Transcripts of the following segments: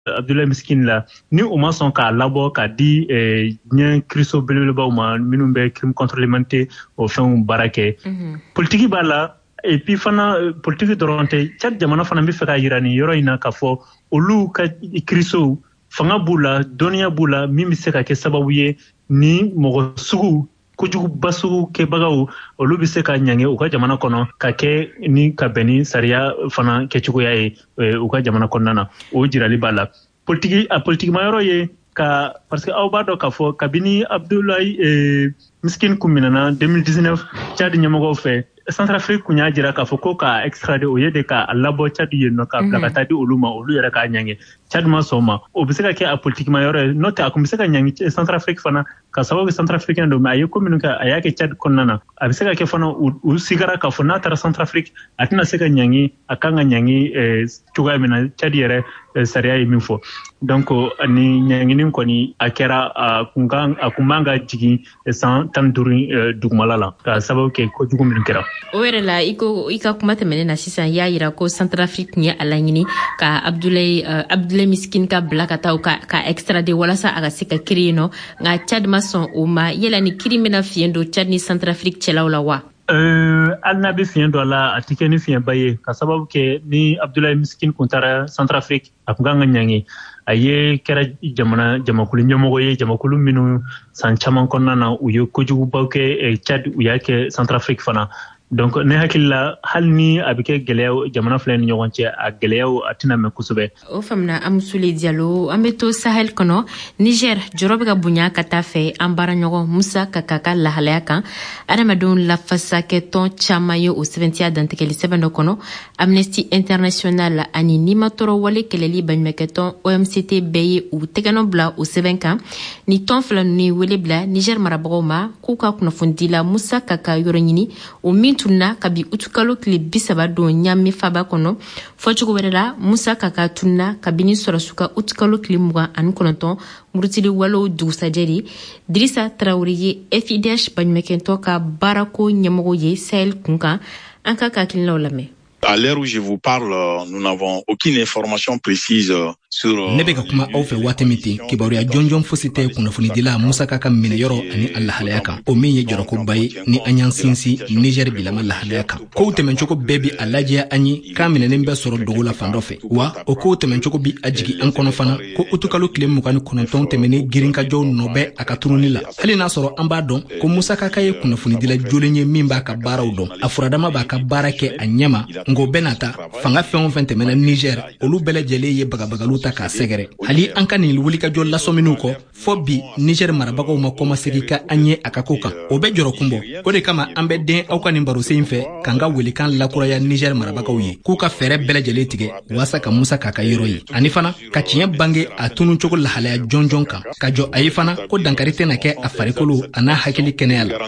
Abdoulaye Miskin la ni o ma sɔn k'a labɔ k'a di ɲɛ kiiriso belebelebaw ma minnu bɛ crime contre l'humanité o fɛnw baara kɛ politique b'a la et puis fana politique dɔrɔn tɛ Tchad jamana fana bɛ fɛ ka yira nin yɔrɔ in na k'a fɔ olu ka kiirisow fanga b'u la dɔnniya b'u la min bɛ se ka kɛ sababu ye ni mɔgɔ sugu kojuguba sugu kɛbagaw olu bɛ se ka ɲange u ka jamana kɔnɔ ka kɛ ni ka bɛn ni sariya fana kɛcogoya ye u ka jamana kɔnɔna na o jirali b'a la politique ma yɔrɔ ye ka parce que aw b'a dɔn k'a fɔ kabini Abdoulaye Miskin kun minɛna 2019 Tchad ɲɛmɔgɔw fɛ Centrafrique kun y'a jira k'a fɔ ko k'a extrader o ye de k'a labɔ Tchad yen nɔ k'a bila ka taa di olu ma olu yɛrɛ k'a ɲange Tchad ma sɔn ma o bɛ se ka kɛ a politique ma yɔrɔ ye n'o tɛ a kun bɛ se ka ɲange Centrafrique fana ka sababu kɛ Centrafricain don mais a ye ko minnu kɛ a y'a kɛ Tchad kɔnɔna na a bɛ se ka kɛ fana u sigara k'a fɔ n'a taara Centrafrique a tɛna se ka ɲange a kan ka ɲange cogoya min na Tchad yɛrɛ sariya ye min fɔ donc ni ɲangini kɔni a kɛra a kun man ka jigin san 15 dugumala la ka sababu kɛ kojugu minnu kɛra. O yɛrɛ la i ka kuma tɛmɛnen na sisan y'a yira ko Centrafrique tun ye a laɲini ka Abdoulaye Miskin ka bila ka taa ka extrader walasa a ka se ka kiiri yen nɔ nka Tchad ma sɔn o ma yala ni kiiri bɛna fiɲɛ don Tchad ni Centrafrique cɛlaw la wa? Hali n'a bɛ fiɲɛ don a la a tɛ kɛ ni fiɲɛba ye ka sababu kɛ ni Abdoulaye Miskin kun taara Centrafrique a kun kan ka ɲange a ye kɛra jamakulu ɲɛmɔgɔ ye jamakulu minnu san caman kɔnɔna na u ye kojugubaw kɛ Tchad u y'a kɛ Centrafrique fana donc ne hakili la hali ni a bɛ kɛ gɛlɛya jamana fila ni ɲɔgɔn cɛ a gɛlɛyaw a tɛna mɛn kosɛbɛ. O faamuna Amusule Diallo an bɛ to Sahel kɔnɔ Niger jɔrɔ bɛ ka bonya ka taa fɛ an baaraɲɔgɔn Musa Kaka ka lahalaya kan adamadenw lafasakɛ tɔn caman ye o sɛbɛntiya dantigɛli sɛbɛn dɔ kɔnɔ Amnesty International ani nimatɔrɔ wale kɛlɛli baɲumankɛ tɔn OMCT bɛɛ ye u tɛgɛnɔ bila o sɛbɛn kan ni tɔn fila ninnu ye wele bila Niger marabagaw ma k'u ka kunnafonidila Musa Kaka yɔrɔ ɲini o min tunna kabi utukalo tile 30 don ɲami faba kɔnɔ fɔcogo wɛrɛ la Musa Kaka tunna kabini sɔrɔsuka utukalo tile 29 murutili walo dugusajɛ Drissa Traoré ye FIDH baɲumankɛtɔn ka baarako ɲɛmɔgɔ ye Sahel kunkan an ka hakilinaw lamɛn. À l'heure où je vous parle, nous n'avons aucune information précise sur... Ne bɛ ka kuma aw fɛ waati min ten kibaruya jɔnjɔn fosi tɛ kunnafonidila Musa Kaka minɛyɔrɔ ani a lahalaya kan o min ye jɔrɔkoba ye ni an y'an sinsin Niger bilama lahalaya kan kow tɛmɛcogo bɛɛ bi a lajɛya an ye k'an minɛnen bɛ sɔrɔ dogo la fan dɔ fɛ wa o kow tɛmɛcogo bi a jigi an kɔnɔ fana ko utukalo tile 29 tɛmɛnen girinkajɔw nɔ bɛ a ka turuni la hali n'a sɔrɔ an b'a dɔn ko Musa Kaka ye kunnafonidila jolen ye min b'a ka baaraw dɔn a furadama b'a ka baara kɛ a ɲɛma ngo bɛ nata fanga fɛn o fɛn tɛmɛna Niger olu bɛɛ lajɛlen ye bagabagalu ta k'a sɛgɛrɛ hali an ka nin wulikajɔ lasɔminiw kɔ fɔ bi Niger marabagaw ma kɔmasegi ka an ye a ka ko kan o bɛ jɔrɔ kunbɔ o de kama an bɛ den aw ka nin barosen fɛ k'an ka welekan lakuraya Niger marabagaw ye k'u ka fɛɛrɛ bɛɛ lajɛlen tigɛ waasa ka Musa Kaka yɔrɔ ye ani fana ka tiɲɛ bange a tununcogo lahalaya jɔnjɔn kan ka jɔ a ye fana ko dankari tɛna kɛ a farikolo a n'a hakili kɛnɛya la.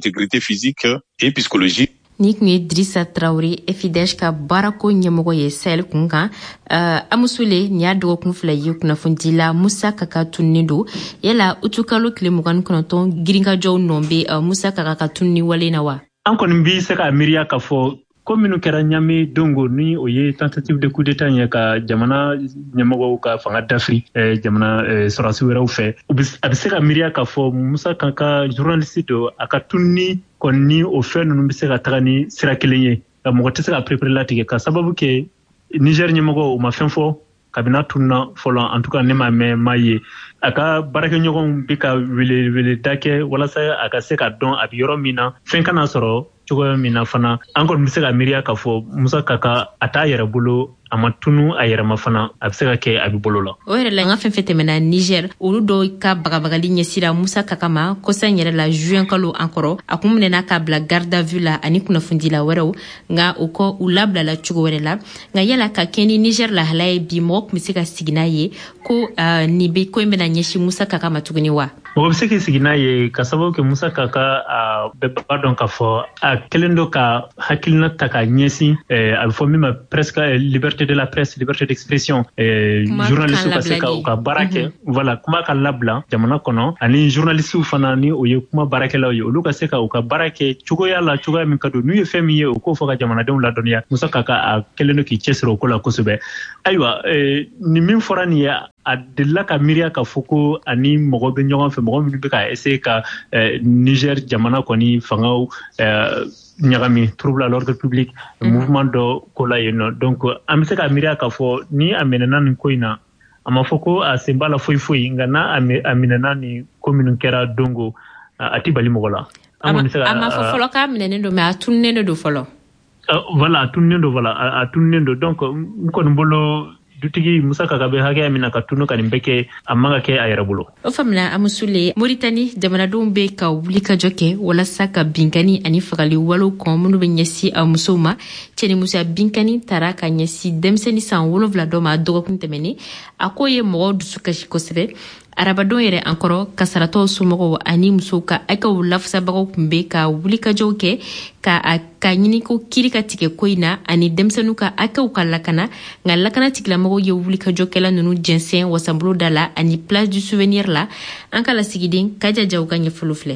Ni kun ye Drissa Traoré FIDH ka baarako ɲɛmɔgɔ ye Sahel kunkan Amusule ni y'a dɔgɔkun fila ye kunnafonidila Musa Kaka tunnen don yala utukalo tile 29 girinkajɔw nɔ bɛ Musa Kaka ka tunni wale na wa? An kɔni bɛ se ka miiriya k'a fɔ ko minnu kɛra ɲami dongo ni o ye tentative de coup d'état ye ka jamana ɲɛmɔgɔw ka fanga dafiri jamana sɔrɔsi wɛrɛw fɛ a bɛ se ka miiriya k'a fɔ Musa Kaka journaliste don a ka tunni kɔni ni o fɛn ninnu bɛ se ka taga ni sira kelen ye mɔgɔ tɛ se ka perepere latigɛ ka sababu kɛ Niger ɲɛmɔgɔ o ma fɛn fɔ kabina tunna fɔlɔ en tout cas ne ma mɛn ma ye a ka baarakɛɲɔgɔnw bɛ ka wele da kɛ walasa a ka se ka dɔn a bɛ yɔrɔ min na fɛn kana sɔrɔ cogoya min na fana an kɔni bɛ se ka miiriya k'a fɔ Musa Kaka a t'a yɛrɛ bolo a ma tunu a yɛrɛ ma fana a bɛ se ka kɛ a bɛ bolo la. O yɛrɛ la n ka fɛn fɛn tɛmɛna Niger olu dɔw ka bagabagali ɲɛsira Musa Kaka ma kɔsan yɛrɛ la juin kalo an kɔrɔ a kun minɛna k'a bila garde à vue la ani kunnafonidila wɛrɛw nka o kɔ u labilala cogo wɛrɛ la nka yala ka kɛ ni Niger lahalaya ye bi mɔgɔ tun bɛ se ka sigi n'a ye ko nin bɛ ko in bɛna ɲɛsin Musa Kaka ma tuguni wa? mɔgɔ bɛ se k'i sigi n'a ye ka sababu kɛ Musa Kaka bɛɛ b'a dɔn k'a fɔ a kɛlen don ka hakilina ta ka ɲɛsin a bɛ fɔ min ma presque liberté de la presse, liberté d'expression, journaliste ka se ka u ka baara kɛ, voilà, kuma ka labila jamana kɔnɔ, ani journaliste fana ni o ye kuma baarakɛlaw ye olu ka se ka u ka baara kɛ cogoya la cogoya min ka don n'u ye fɛn min ye o k'o fɔ ka jamanadenw ladɔnniya. Musa Kaka a kɛlen don k'i cɛsiri o ko la kosɛbɛ. Ayiwa nin min fɔra nin ye a delila ka miiriya ka fɔ ko ani mɔgɔ bɛ ɲɔgɔn fɛ mɔgɔ minnu bɛ ka essayer ka Niger jamana kɔni fangaw ɲagami, trouble à l'ordre public, mouvement dɔ ko la yen nɔ. Donc an bɛ se ka miiriya ka fɔ ni a minɛna nin ko in na a ma fɔ ko a sen b'a la foyi foyi nka n'a a minɛna nin ko minnu kɛra dongo a tɛ bali mɔgɔ la. A ma fɔ fɔlɔ k'a minɛnen don mais a tununnen don fɔlɔ. Voilà, a tununnen don, voilà, a tununnen don. Donc n kɔni bolo dutigi Musa Kaka bɛ hakɛya min na ka tunu ka nin bɛɛ kɛ a man ka kɛ a yɛrɛ bolo. O faamuna Amusule, Mauritanie jamanadenw bɛ ka wuli ka jɔ kɛ walasa ka binkani ani fagali walew kɔn minnu bɛ ɲɛsin a musow ma. Cɛnimusoya binkani taara ka ɲɛsin denmisɛnnin san 7 dɔ ma dɔgɔkun tɛmɛnen. A ko ye mɔgɔw dusu kasi kosɛbɛ. Arabadenw yɛrɛ an kɔrɔ kasaratɔw somɔgɔw ani musow ka hakɛw lafasabagaw tun bɛ ka wuli ka jɔw kɛ ka ɲini ko kiri ka tigɛ ko in na ani denmisɛnninw ka hakɛw ka lakana nka lakana tigilamɔgɔw ye wuli ka jɔkɛla ninnu jɛnsɛn wasabolo da la ani place du souvenir la. An ka lasigiden Kaja Jaw ka ɲɛfɔli filɛ.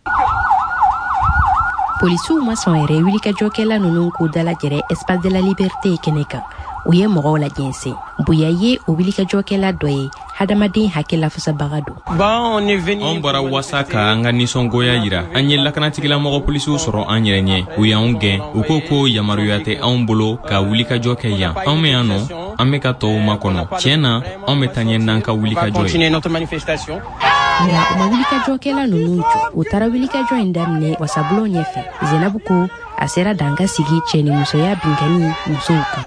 Polisiw ma sɔn yɛrɛ wuli ka jɔkɛla ninnu k'u dalajɛrɛ espace de la liberté kɛnɛ kan. U ye mɔgɔw la jɛnsɛn. Bonya ye o wuli ka jɔkɛla dɔ ye hadamaden hakɛ lafasabaga don. An bɔra wasa ka an ka nisɔngoya yira. An ye lakanatigilamɔgɔ polisiw sɔrɔ an yɛrɛ ɲɛ. U y'anw gɛn. U ko yamaruya tɛ anw bolo ka wuli ka jɔ kɛ yan. Anw bɛ yan nɔ, an bɛ ka tɔw makɔnɔ. Tiɲɛ na, anw bɛ taa ɲɛ n'an ka wuli ka jɔ ye. Nka u ma wuli ka jɔkɛla ninnu jɔ. U taara wuli ka jɔ in daminɛ wasabulon ɲɛfɛ. Zenabu ko a sera dan ka sigi cɛ ni musoya binkani musow kan.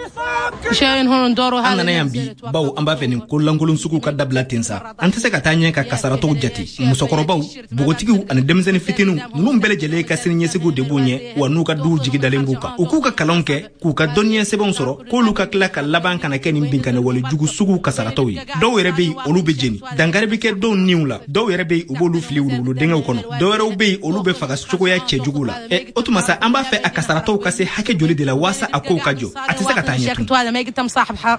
An nana yan bi baw an b'a fɛ nin ko lankolon sugu ka dabila ten sa. An tɛ se ka taa ɲɛ ka kasaratɔw jate. Musokɔrɔbaw, bogotigiw ani denmisɛnnin fitininw ninnu bɛɛ lajɛlen ka siniɲɛsigiw de b'u ɲɛ wa n'u ka duw jigi dalen b'u kan. U k'u ka kalanw kɛ k'u ka dɔnniya sɛbɛnw sɔrɔ k'olu ka tila ka laban kana kɛ nin binkani wale jugu sugu kasaratɔw ye. Dɔw yɛrɛ bɛ yen olu bɛ jeni dankari bɛ kɛ dɔw niw la. Dɔw yɛrɛ bɛ yen u b'olu fili wuluwulu dengɛw kɔnɔ. Dɔw yɛrɛw bɛ yen olu bɛ faga cogoya cɛjugu la. O tuma sa an b'a fɛ a kasaratɔw ka se hakɛ joli de la waasa a kow ka jɔ. A tɛ se ka taa ɲɛ tun.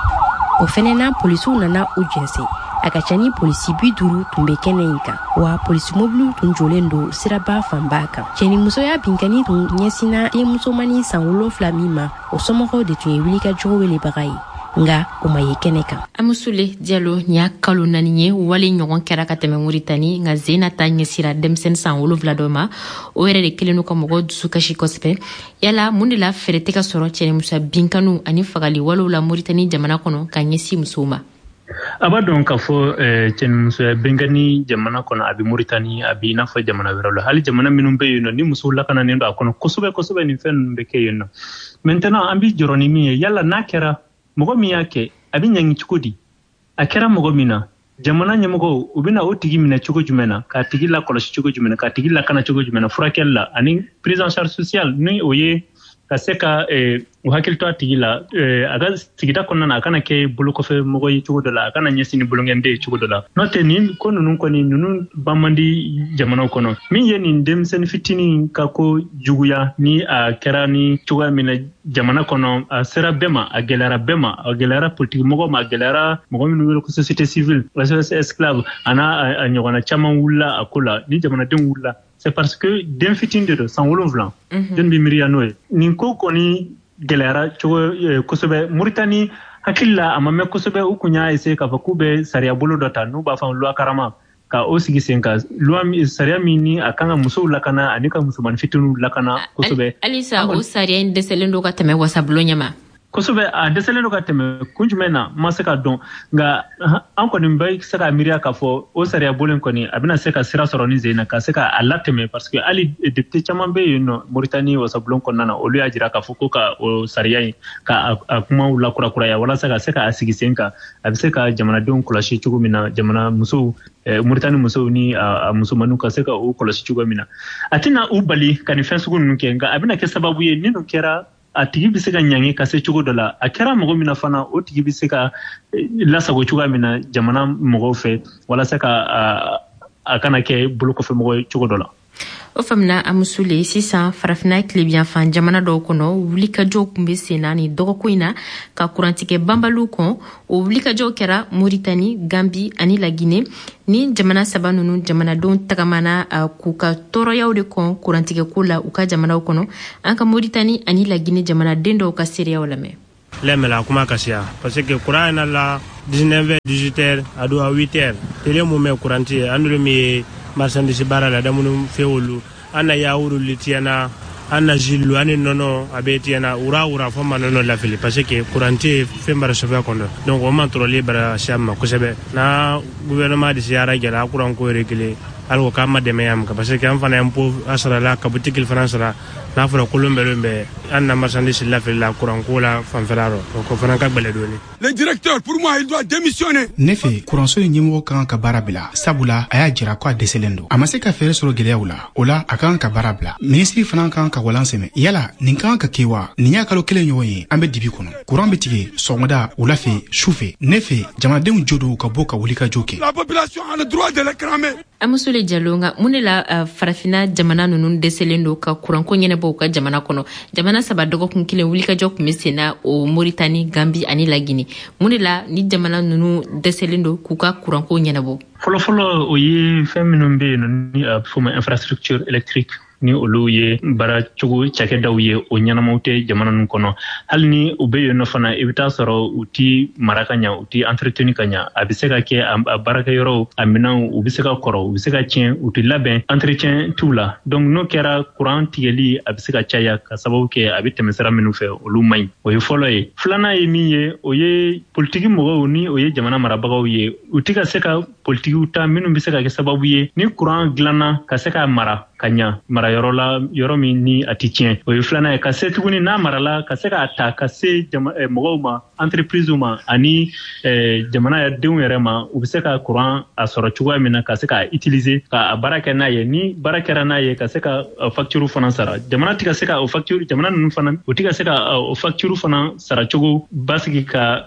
O fɛnɛ na polisiw nana u jɛnsɛn. A ka ca ni polisi 50 tun bɛ kɛnɛ in kan wa polisi mobiliw tun jɔlen don siraba fanba kan. Cɛnimusoya binkani tun ɲɛsinna denmusomani san 7 min ma o somɔgɔw de tun ye wuli ka jɔ welebaga ye nga o ma ye kɛnɛ kan. Amusule Diallo nya kalo 4 ye wale ɲɔgɔn kɛra ka tɛmɛ Mauritanie nga Zena ta ɲɛsira denmisɛnnin san 7 dɔ ma o yɛrɛ de kelen ka mɔgɔ dusu kasi kosɛbɛ. Yala mun de la fɛrɛ tɛ ka sɔrɔ cɛnimusoya binkanu ani fagali walew la Mauritanie jamana kɔnɔ ka ɲɛsin musow ma? A b'a dɔn k'a fɔ cɛnimusoya binkani jamana kɔnɔ a bɛ Mauritanie a bɛ i n'a fɔ jamana wɛrɛw la. Hali jamana minnu bɛ yen nɔ ni musow lakananen don a kɔnɔ kosɛbɛ kosɛbɛ nin fɛn ninnu bɛ kɛ yen nɔ. Maintenant an bɛ jɔrɔ ni min ye yala n'a kɛra mɔgɔ min y'a kɛ a bɛ ɲangi cogo di? A kɛra mɔgɔ min na jamana ɲɛmɔgɔw u bɛna o tigi minɛ cogo jumɛn na k'a tigi lakɔlɔsi cogo jumɛn na k'a tigi lakana cogo jumɛn na furakɛli la ani prise en charge sociale ni o ye ka se ka o hakili to a tigi la a ka sigida kɔnɔna na a kana kɛ bolokɔfɛ mɔgɔ ye cogo dɔ la a kana ɲɛsin ni bolongɛnden ye cogo dɔ la n'o tɛ nin ko ninnu kɔni ninnu ban man di jamanaw kɔnɔ min ye nin denmisɛnnin fitinin ka ko juguya ni a kɛra ni cogoya min na jamana kɔnɔ a sera bɛɛ ma a gɛlɛyara bɛɛ ma a gɛlɛyara politiki mɔgɔ ma a gɛlɛyara mɔgɔ minnu wele ko société civile SOS esclave a n'a ɲɔgɔnna caman wulila a ko la ni jamanadenw wulila c'est parce que den fitinin de don san 7 den bɛ miiriya n'o ye nin ko kɔni gɛlɛyara cogo kosɛbɛ Mauritanie hakili la a ma mɛn kosɛbɛ u kun y'a essayer k'a fɔ k'u bɛ sariya bolo dɔ ta n'u b'a fɔ loi karama ka o sigi sen kan sariya min ni a kan ka musow lakana ani ka musomanin fitininw lakana kosɛbɛ. Halisa o sariya in dɛsɛlen don ka tɛmɛ wasabulon ɲɛ ma. Kosɛbɛ a dɛsɛlen don ka tɛmɛ kun jumɛn na ma se ka dɔn nka an kɔni bɛ se ka miiriya k'a fɔ o sariya bolo kɔni a bɛna se ka sira sɔrɔ ni Zeyna ka se ka a latɛmɛ parce que hali député caman bɛ yen nɔ Mauritanie wasabulon kɔnɔna na olu y'a jira k'a fɔ ko ka o sariya in ka a kumaw lakurakuraya walasa ka se ka a sigi sen kan a bɛ se ka jamanadenw kɔlɔsi cogo min na jamana musow Mauritanie musow ni a musomaninw ka se ka o kɔlɔsi cogo min na a tɛna u bali ka nin fɛn sugu ninnu kɛ nka a bɛna kɛ sababu ye ni ninnu kɛra a tigi bɛ se ka ɲangi ka se cogo dɔ la a kɛra mɔgɔ min na fana o tigi bɛ se ka lasago cogoya min na jamana mɔgɔw fɛ walasa ka a kana kɛ bolokɔfɛ mɔgɔ cogo dɔ la. O famina amusule sisan farafina tilebiyanfan jamana dɔw kɔnɔ wulikajɔw kun bɛ sen na ni dɔgɔkun in na ka kurantigɛ banbaliw kɔn. O wulikajɔw kɛra Moritani, Gambi ani Lagine. Ni jamana saba ninnu jamanadenw tagamana k'u ka tɔɔrɔyaw de kɔn kurantigɛko la u ka jamanaw kɔnɔ. An ka Moritani ani Lagine jamanaden dɔw ka seereyaw lamɛn. Lemela kuma kasiya parce que courant na la 19h 18h ado a 8h tele mo me couranti andro mi marchandise bara la damunu fewulu ana yauru litiana ana jillu ani nono abetiana ura fo manono la fili parce que couranti fe mara sofa kono donc on contrôler bara chama kusebe na gouvernement de siara gela courant ko régler algo kama de meyam ka parce que am fana impo asara la ka boutique France la na fara kolombe anna marchandise la fili la courant ko la fanferaro ko fana ka gbele doni. Le directeur pour moi il doit démissionner. Nefe courant so nyimo kan ka barabla sabula aya jira ko deselendo amase ka fere soro geleawula ola akan ka barabla ministre fana kan ka walanseme yala nin kan ka kewa nin ya kalo kelen yoye ambe dibi kono courant bitige songoda ulafe shufe nefe jamadenw jodo ka boka wulika joke. La population a le droit de le cramer. Amusule Jalonga munela farafina jamana nunun deselendo ka kuranko nyene ka jamana kono jamana saba dɔgɔkun kelen wulikajɔ kun bɛ sen na o Moritani, Gambi ani Lagine. Munela ni jamana nunu deselendo k'u ka kuranko ɲɛnabɔ. Fɔlɔfɔlɔ o ye fɛn minnu bɛ yen ni a bɛ fɔ ma infrastructure électrique ni olu ye baara cogo cakɛdaw ye o ɲɛnamaw tɛ jamana ninnu kɔnɔ hali ni u bɛ yen nɔ fana i bɛ taa sɔrɔ u ti mara ka ɲa u ti entretenu ka ɲa a bɛ se ka kɛ a baarakɛyɔrɔw a minɛnw u bɛ se ka kɔrɔ u bɛ se ka tiɲɛ u ti labɛn entretien t'u la donc n'o kɛra courant tigɛli a bɛ se ka caya ka sababu kɛ a bɛ tɛmɛ sira minnu fɛ olu man ɲi o ye fɔlɔ ye filanan ye min ye o ye politiki mɔgɔw ni o ye jamana marabagaw ye u ti ka se ka politikiw ta minnu bɛ se ka kɛ sababu ye ni courant dilanna ka se ka mara ka ɲa marayɔrɔ la yɔrɔ min ni a ti tiɲɛ o ye filanan ye ka se tuguni n'a marala ka se k'a ta ka se mɔgɔw ma entreprise ma ani jamana denw yɛrɛ ma u bɛ se ka courant a sɔrɔ cogoya min na ka se k'a utiliser ka a baara kɛ n'a ye ni baara kɛra n'a ye ka se ka facture fana sara jamana ti ka se ka o facture jamana ninnu fana u ti ka se ka o facture fana sara cogo basigi ka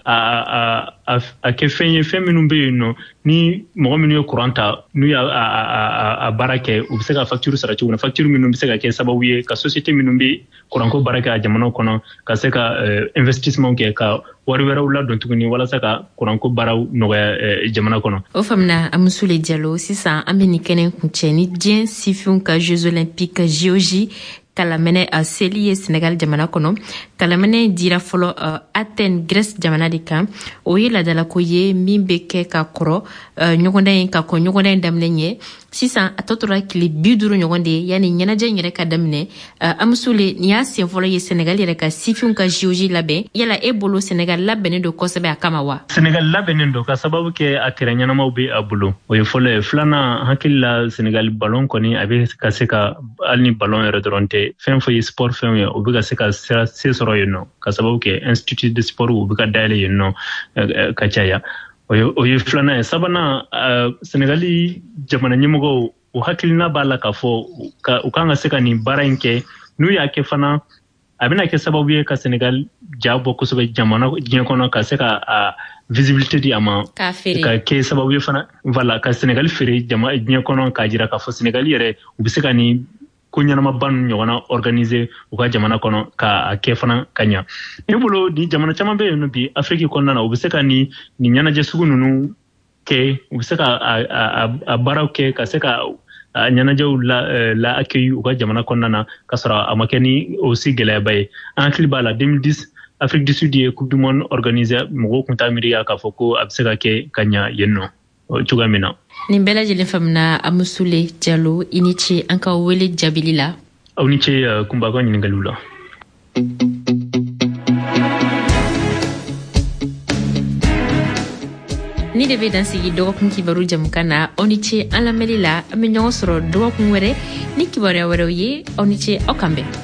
a kɛ fɛn ye fɛn minnu bɛ yen nɔ ni mɔgɔ minnu ye courant ta n'u y'a baara kɛ u bɛ se ka facture sara cogo min na facture minnu bɛ se ka kɛ sababu ye ka société minnu bɛ courantko baara kɛ a jamana kɔnɔ ka se ka investissement kɛ ka wari wɛrɛw ladon tuguni walasa ka courantko baaraw nɔgɔya jamana kɔnɔ. O famina Amusule Diallo sisan an bɛ nin kɛnɛ kuncɛ ni diɲɛ sifinw ka Jeux olympiques JOJ kalamɛnɛ a seli ye Senegal jamana kɔnɔ kalamɛnɛ dira fɔlɔ Athènes Grèce jamana de kan o ye ladalako ye min bɛ kɛ ka kɔrɔ ɲɔgɔndan in ka kɔn ɲɔgɔndan in daminɛ ɲɛ sisan a tɔ tora tile 50 ɲɔgɔn de ye yanni ɲɛnajɛ in yɛrɛ ka daminɛ Amusule nin y'a sen fɔlɔ ye Senegal yɛrɛ ka sifinw ka JOJ labɛn yala e bolo Senegal labɛnnen don kosɛbɛ a kama wa? Senegal labɛnnen don ka sababu kɛ a terrain ɲɛnamaw bɛ a bolo o ye fɔlɔ ye filanan hakili la Senegal ballon kɔni a bɛ ka se ka hali ni ballon yɛrɛ dɔrɔn tɛ fɛn fɔ ye sport fɛnw ye o bɛ ka se ka se sɔrɔ yen nɔ ka sababu kɛ institut de sport u bɛ ka dayɛlɛ yen nɔ ka caya o ye filanan ye sabanan Senegali jamana ɲɛmɔgɔw u hakilina b'a la k'a fɔ u kan ka se ka nin baara in kɛ n'u y'a kɛ fana a bɛna kɛ sababu ye ka Senegal ja bɔ kosɛbɛ diɲɛ kɔnɔ ka se ka visibilité di a ma ka kɛ sababu ye fana voilà ka Senegal feere diɲɛ kɔnɔ k'a jira k'a fɔ Senegal yɛrɛ u bɛ se ka nin ko ɲɛnamaba ninnu ɲɔgɔnna organiser u ka jamana kɔnɔ k'a kɛ fana ka ɲa ne bolo ni jamana caman bɛ yen nɔ bi Afrique kɔnɔna na u bɛ se ka nin ɲɛnajɛ sugu ninnu kɛ u bɛ se ka a baaraw kɛ ka se ka ɲɛnajɛw la accueillir u ka jamana kɔnɔna na ka sɔrɔ a ma kɛ ni aussi gɛlɛyaba ye an hakili b'a la 2010 Afrique du Sud ye coupe du monde organiser mɔgɔw tun t'a miiriya k'a fɔ ko a bɛ se ka kɛ ka ɲa yen nɔ cogoya min na. Nin bɛɛ lajɛlen faamuna Amusule Diallo i ni ce an ka wele jaabili la. Aw ni ce kunba ka ɲininkaliw la. Ni de bɛ dan sigi dɔgɔkun kibaru jamukan na aw ni ce an lamɛnli la an bɛ ɲɔgɔn sɔrɔ dɔgɔkun wɛrɛ ni kibaruya wɛrɛw ye aw ni ce aw kan bɛn.